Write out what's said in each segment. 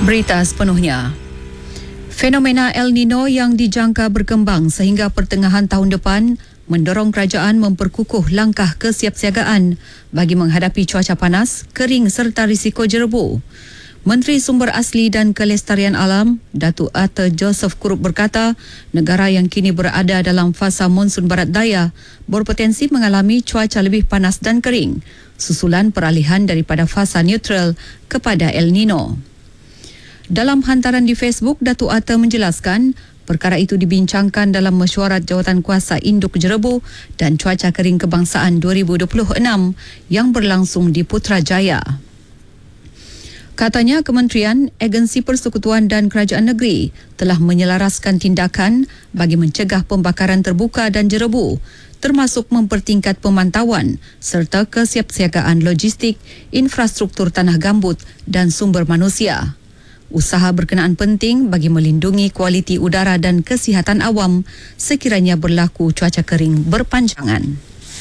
Berita sepenuhnya. Fenomena El Nino yang dijangka berkembang sehingga pertengahan tahun depan mendorong kerajaan memperkukuh langkah kesiapsiagaan bagi menghadapi cuaca panas, kering serta risiko jerebu. Menteri Sumber Asli dan Kelestarian Alam, Datuk Arthur Joseph Kurup berkata, negara yang kini berada dalam fasa monsun barat daya berpotensi mengalami cuaca lebih panas dan kering, susulan peralihan daripada fasa neutral kepada El Nino. Dalam hantaran di Facebook, Datuk Arthur menjelaskan, perkara itu dibincangkan dalam mesyuarat Jawatankuasa Induk Jerebu dan Cuaca Kering Kebangsaan 2026 yang berlangsung di Putrajaya. Katanya kementerian, agensi persekutuan dan kerajaan negeri telah menyelaraskan tindakan bagi mencegah pembakaran terbuka dan jerebu, termasuk mempertingkat pemantauan serta kesiapsiagaan logistik, infrastruktur tanah gambut dan sumber manusia. Usaha berkenaan penting bagi melindungi kualiti udara dan kesihatan awam sekiranya berlaku cuaca kering berpanjangan.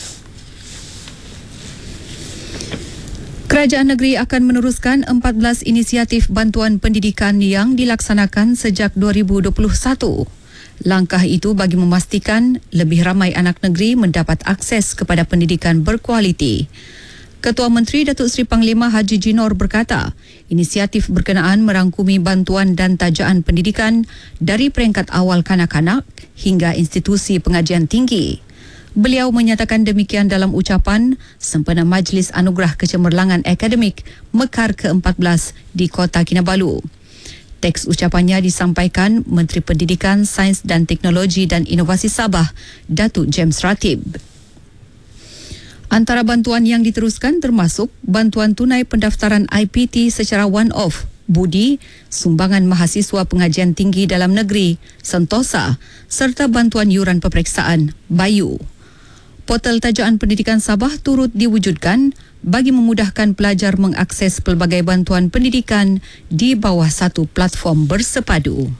Kerajaan negeri akan meneruskan 14 inisiatif bantuan pendidikan yang dilaksanakan sejak 2021. Langkah itu bagi memastikan lebih ramai anak negeri mendapat akses kepada pendidikan berkualiti. Ketua Menteri Datuk Seri Panglima Haji Jinor berkata, inisiatif berkenaan merangkumi bantuan dan tajaan pendidikan dari peringkat awal kanak-kanak hingga institusi pengajian tinggi. Beliau menyatakan demikian dalam ucapan sempena Majlis Anugerah Kecemerlangan Akademik Mekar ke-14 di Kota Kinabalu. Teks ucapannya disampaikan Menteri Pendidikan, Sains dan Teknologi dan Inovasi Sabah, Datuk James Ratib. Antara bantuan yang diteruskan termasuk bantuan tunai pendaftaran IPT secara one-off, budi, sumbangan mahasiswa pengajian tinggi dalam negeri, Sentosa, serta bantuan yuran peperiksaan, Bayu. Portal Tajaan Pendidikan Sabah turut diwujudkan bagi memudahkan pelajar mengakses pelbagai bantuan pendidikan di bawah satu platform bersepadu.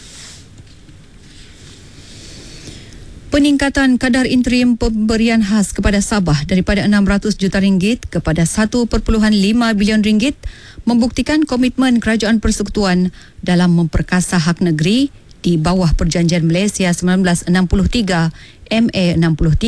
Peningkatan kadar interim pemberian khas kepada Sabah daripada 600 juta ringgit kepada 1.5 bilion ringgit membuktikan komitmen Kerajaan Persekutuan dalam memperkasa hak negeri di bawah Perjanjian Malaysia 1963 MA63.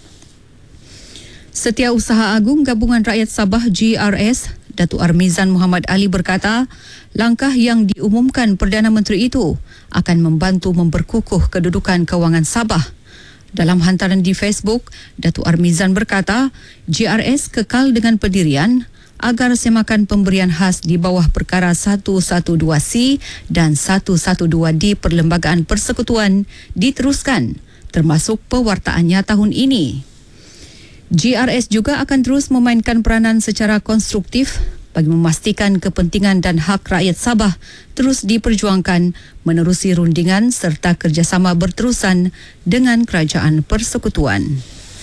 Setiausaha Agung Gabungan Rakyat Sabah GRS, Datuk Armizan Muhammad Ali berkata, langkah yang diumumkan Perdana Menteri itu akan membantu memperkukuh kedudukan kewangan Sabah. Dalam hantaran di Facebook, Datuk Armizan berkata, GRS kekal dengan pendirian agar semakan pemberian khas di bawah perkara 112C dan 112D Perlembagaan Persekutuan diteruskan, termasuk pewartaannya tahun ini. GRS juga akan terus memainkan peranan secara konstruktif bagi memastikan kepentingan dan hak rakyat Sabah terus diperjuangkan menerusi rundingan serta kerjasama berterusan dengan Kerajaan Persekutuan.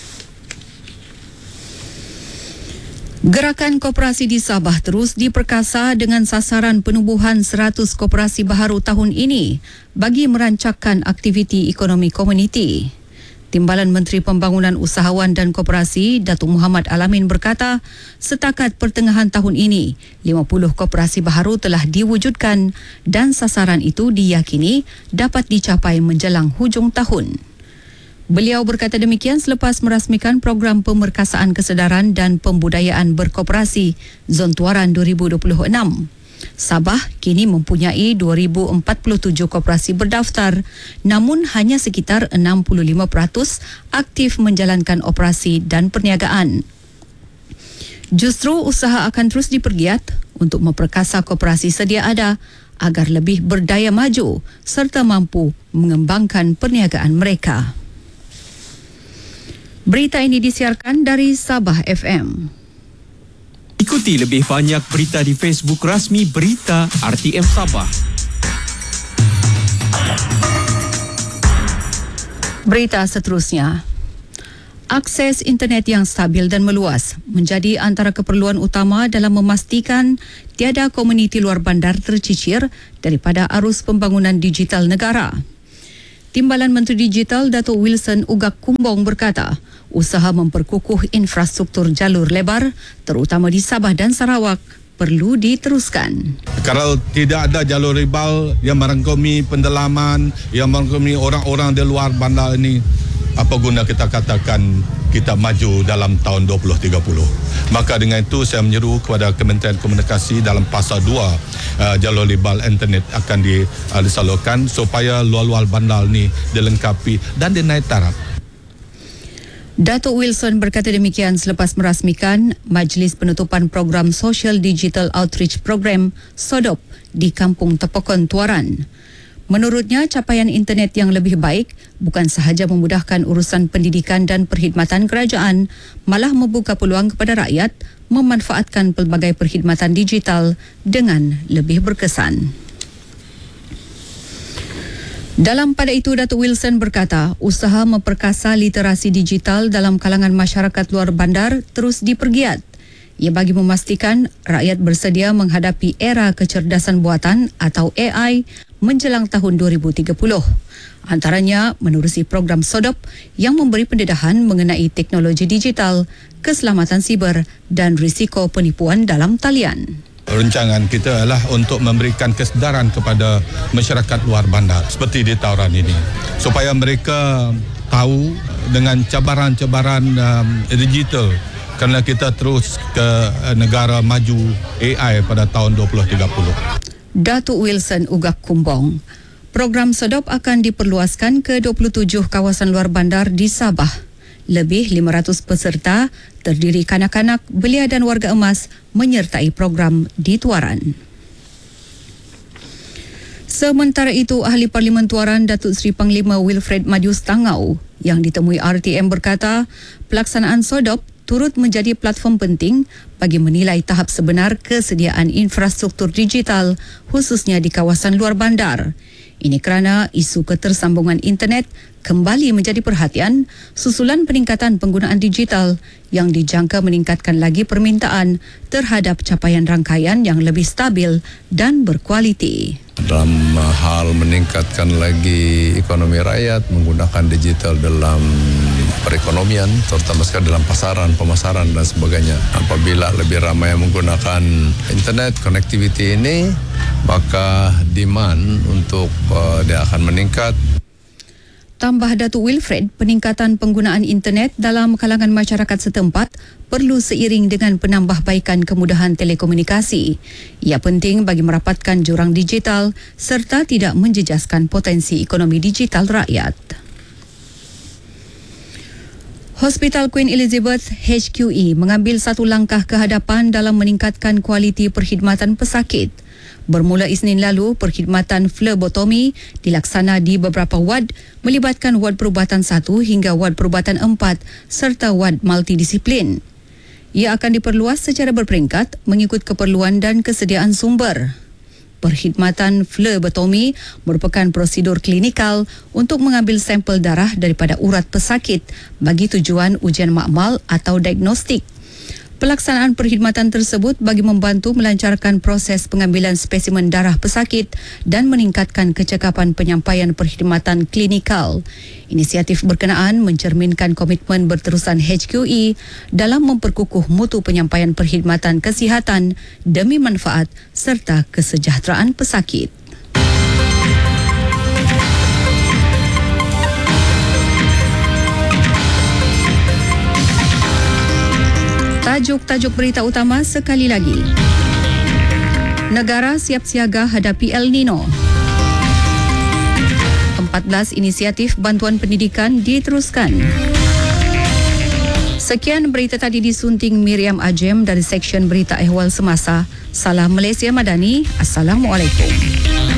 Gerakan koperasi di Sabah terus diperkasa dengan sasaran penubuhan 100 koperasi baharu tahun ini bagi merancangkan aktiviti ekonomi komuniti. Timbalan Menteri Pembangunan Usahawan dan Koperasi, Datuk Muhammad Alamin berkata, setakat pertengahan tahun ini, 50 koperasi baharu telah diwujudkan dan sasaran itu diyakini dapat dicapai menjelang hujung tahun. Beliau berkata demikian selepas merasmikan program pemerkasaan kesedaran dan pembudayaan berkoperasi Zon Tuaran 2026. Sabah kini mempunyai 2,047 koperasi berdaftar, namun hanya sekitar 65% aktif menjalankan operasi dan perniagaan. Justru usaha akan terus dipergiat untuk memperkasa koperasi sedia ada agar lebih berdaya maju serta mampu mengembangkan perniagaan mereka. Berita ini disiarkan dari Sabah FM. Ikuti lebih banyak berita di Facebook rasmi Berita RTM Sabah. Berita seterusnya. Akses internet yang stabil dan meluas menjadi antara keperluan utama dalam memastikan tiada komuniti luar bandar tercicir daripada arus pembangunan digital negara. Timbalan Menteri Digital Datuk Wilson Ugak Kumbong berkata, usaha memperkukuh infrastruktur jalur lebar, terutama di Sabah dan Sarawak, perlu diteruskan. Kalau tidak ada jalur ribal yang merangkumi pendalaman, yang merangkumi orang-orang di luar bandar ini, apa guna kita katakan kita maju dalam tahun 2030. Maka dengan itu saya menyeru kepada Kementerian Komunikasi dalam fasa 2 jalur ribal internet akan disalurkan supaya luar-luar bandar ini dilengkapi dan dinaik taraf. Datuk Wilson berkata demikian selepas merasmikan Majlis Penutupan Program Social Digital Outreach Program SODOP di Kampung Tepokon, Tuaran. Menurutnya, capaian internet yang lebih baik bukan sahaja memudahkan urusan pendidikan dan perkhidmatan kerajaan, malah membuka peluang kepada rakyat memanfaatkan pelbagai perkhidmatan digital dengan lebih berkesan. Dalam pada itu, Datuk Wilson berkata, usaha memperkasa literasi digital dalam kalangan masyarakat luar bandar terus dipergiat. Ia bagi memastikan rakyat bersedia menghadapi era kecerdasan buatan atau AI menjelang tahun 2030. Antaranya menerusi program SODOP yang memberi pendedahan mengenai teknologi digital, keselamatan siber dan risiko penipuan dalam talian. Rancangan kita adalah untuk memberikan kesedaran kepada masyarakat luar bandar seperti di Tauran ini supaya mereka tahu dengan cabaran-cabaran digital kerana kita terus ke negara maju AI pada tahun 2030. Datuk Wilson ugak kumbang. Program SODOP akan diperluaskan ke 27 kawasan luar bandar di Sabah. Lebih 500 peserta terdiri kanak-kanak, belia dan warga emas menyertai program di Tuaran. Sementara itu, Ahli Parlimen Tuaran Datuk Seri Panglima Wilfred Madius Tangau yang ditemui RTM berkata, pelaksanaan SODOP turut menjadi platform penting bagi menilai tahap sebenar kesediaan infrastruktur digital khususnya di kawasan luar bandar. Ini kerana isu ketersambungan internet kembali menjadi perhatian susulan peningkatan penggunaan digital yang dijangka meningkatkan lagi permintaan terhadap capaian rangkaian yang lebih stabil dan berkualiti. Dalam hal meningkatkan lagi ekonomi rakyat, menggunakan digital dalam perekonomian, terutama sekali dalam pasaran, pemasaran dan sebagainya. Apabila lebih ramai yang menggunakan internet, connectivity ini, maka demand untuk dia akan meningkat. Tambah Datuk Wilfred, peningkatan penggunaan internet dalam kalangan masyarakat setempat perlu seiring dengan penambahbaikan kemudahan telekomunikasi. Ia penting bagi merapatkan jurang digital serta tidak menjejaskan potensi ekonomi digital rakyat. Hospital Queen Elizabeth HQE mengambil satu langkah ke hadapan dalam meningkatkan kualiti perkhidmatan pesakit. Bermula Isnin lalu, perkhidmatan flebotomi dilaksana di beberapa wad melibatkan wad perubatan 1 hingga wad perubatan 4 serta wad multidisiplin. Ia akan diperluas secara berperingkat mengikut keperluan dan kesediaan sumber. Perkhidmatan flebotomi merupakan prosedur klinikal untuk mengambil sampel darah daripada urat pesakit bagi tujuan ujian makmal atau diagnostik. Pelaksanaan perkhidmatan tersebut bagi membantu melancarkan proses pengambilan spesimen darah pesakit dan meningkatkan kecekapan penyampaian perkhidmatan klinikal. Inisiatif berkenaan mencerminkan komitmen berterusan HQE dalam memperkukuh mutu penyampaian perkhidmatan kesihatan demi manfaat serta kesejahteraan pesakit. Tajuk-tajuk berita utama sekali lagi. Negara siap siaga hadapi El Nino. 14 inisiatif bantuan pendidikan diteruskan. Sekian berita tadi disunting Miriam Ajem dari Seksyen Berita Ehwal Semasa. Salam Malaysia Madani. Assalamualaikum.